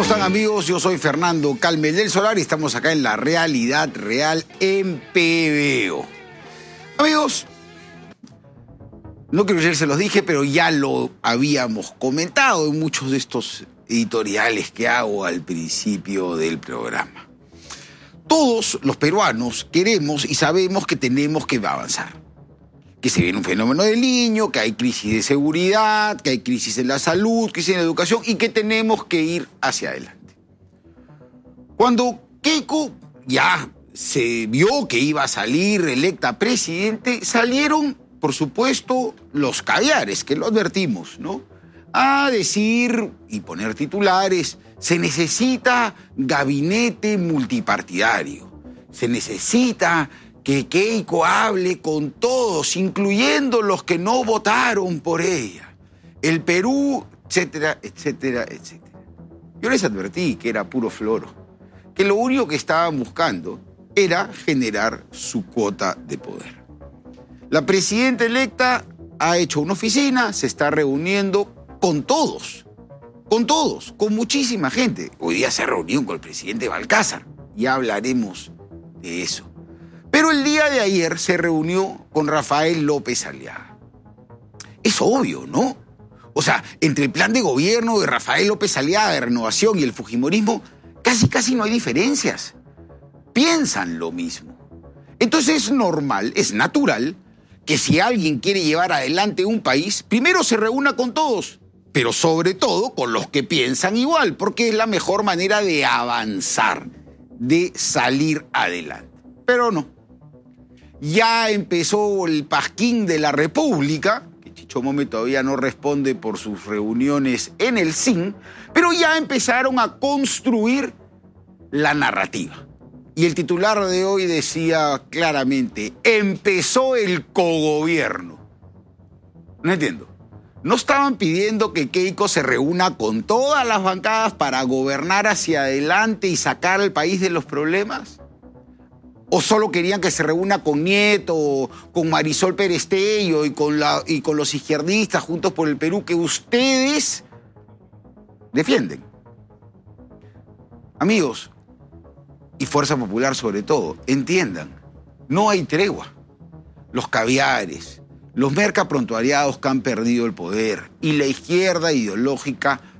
¿Cómo están, amigos? Yo soy Fernando Calme del Solar y estamos acá en La Realidad Real en PBO. Amigos, no quiero ayer se los dije, pero ya lo habíamos comentado en muchos de estos editoriales que hago al principio del programa. Todos los peruanos queremos y sabemos que tenemos que avanzar. Que se viene un fenómeno del Niño, que hay crisis de seguridad, que hay crisis en la salud, crisis en la educación y que tenemos que ir hacia adelante. Cuando Keiko ya se vio que iba a salir electa presidente, salieron, por supuesto, los caviares, que lo advertimos, ¿no? A decir y poner titulares, se necesita gabinete multipartidario, se necesita que Keiko hable con todos, incluyendo los que no votaron por ella. El Perú, etcétera, etcétera, etcétera. Yo les advertí que era puro floro, que lo único que estaban buscando era generar su cuota de poder. La presidenta electa ha hecho una oficina, se está reuniendo con todos, con muchísima gente. Hoy día se reunió con el presidente Balcázar, ya hablaremos de eso. Pero el día de ayer se reunió con Rafael López Aliaga. Es obvio, ¿no? O sea, entre el plan de gobierno de Rafael López Aliaga de Renovación y el fujimorismo, casi no hay diferencias. Piensan lo mismo. Entonces es normal, es natural, que si alguien quiere llevar adelante un país, primero se reúna con todos, pero sobre todo con los que piensan igual, porque es la mejor manera de avanzar, de salir adelante. Pero no. Ya empezó el pasquín de la República, que Chicho Mome todavía no responde por sus reuniones en el CIN, pero ya empezaron a construir la narrativa. Y el titular de hoy decía claramente, empezó el cogobierno. No entiendo. ¿No estaban pidiendo que Keiko se reúna con todas las bancadas para gobernar hacia adelante y sacar al país de los problemas? ¿O solo querían que se reúna con Nieto, con Marisol Perestello y con los izquierdistas Juntos por el Perú que ustedes defienden? Amigos, y Fuerza Popular sobre todo, entiendan, no hay tregua. Los caviares, los mercaprontuariados que han perdido el poder y la izquierda ideológica